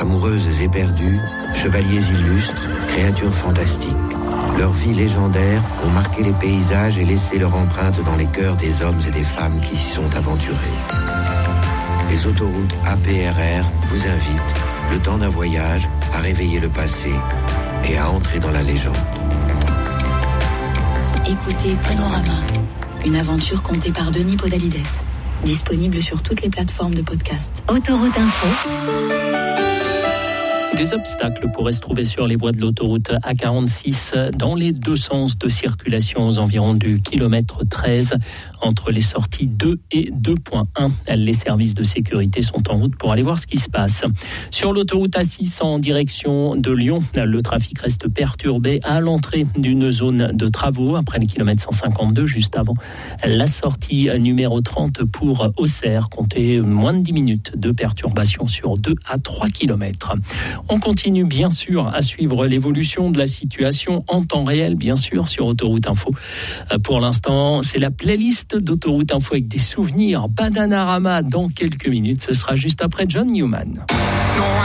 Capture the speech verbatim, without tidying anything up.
Amoureuses éperdues, chevaliers illustres, créatures fantastiques. Leurs vies légendaires ont marqué les paysages et laissé leur empreinte dans les cœurs des hommes et des femmes qui s'y sont aventurés. Les autoroutes A P R R vous invitent, le temps d'un voyage, à réveiller le passé et à entrer dans la légende. Écoutez Panorama, une aventure contée par Denis Podalides. Disponible sur toutes les plateformes de podcast. Autoroute Info. Des obstacles pourraient se trouver sur les voies de l'autoroute A quarante-six dans les deux sens de circulation aux environs du kilomètre treize entre les sorties deux et deux point un. Les services de sécurité sont en route pour aller voir ce qui se passe. Sur l'autoroute A six en direction de Lyon, le trafic reste perturbé à l'entrée d'une zone de travaux après le kilomètre cent cinquante-deux, juste avant la sortie numéro trente pour Auxerre. Comptez moins de dix minutes de perturbation sur deux à trois kilomètres. On continue bien sûr à suivre l'évolution de la situation en temps réel, bien sûr, sur Autoroute Info. Pour l'instant, c'est la playlist d'Autoroute Info avec des souvenirs Bananarama dans quelques minutes. Ce sera juste après John Newman.